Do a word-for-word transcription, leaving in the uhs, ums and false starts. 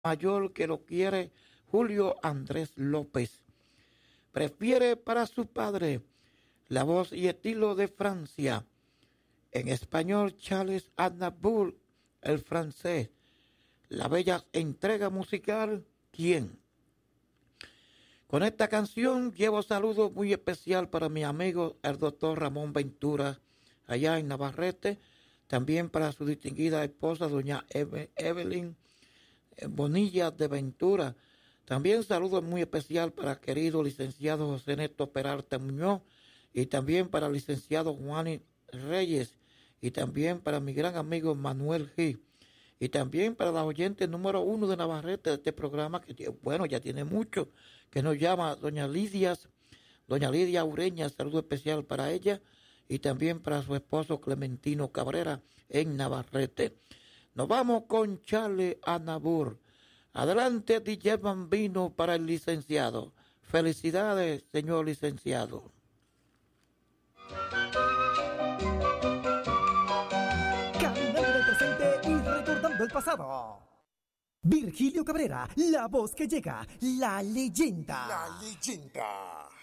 mayor que lo quiere Julio Andrés López. Prefiere para su padre la voz y estilo de Francia. En español, Charles Aznavour, el francés. La bella entrega musical, ¿quién? Con esta canción llevo saludos muy especial para mi amigo el doctor Ramón Ventura, allá en Navarrete. También para su distinguida esposa, doña Eve, Evelyn Bonilla de Ventura. También saludos muy especial para el querido licenciado José Néstor Peralta Muñoz y también para el licenciado Juan Reyes y también para mi gran amigo Manuel G. Y también para la oyente número uno de Navarrete de este programa, que bueno, ya tiene mucho, que nos llama doña Lidia, doña Lidia Ureña, saludo especial para ella y también para su esposo Clementino Cabrera en Navarrete. Nos vamos con Charles Aznavour. Adelante, D J Bambino para el licenciado. Felicidades, señor licenciado. Caminando en el presente y recordando el pasado. Virgilio Cabrera, la voz que llega, la leyenda. La leyenda.